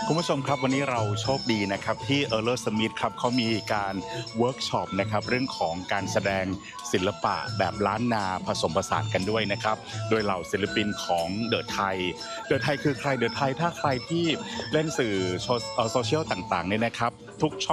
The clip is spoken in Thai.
คุณผู้ชมครับวันนี้เราโชคดีนะครับที่เออร์เลอร์สมิธครับเขามีการเวิร์กช็อปนะครับเรื่องของการแสดงศิลปะแบบล้านนาผสมผสานกันด้วยนะครับโดยเหล่าศิลปินของเดอะไทยคือใครเดอะไทยถ้าใครที่เล่นสื่อโซเชียลต่างๆเนี่ยนะครับทุกช่อง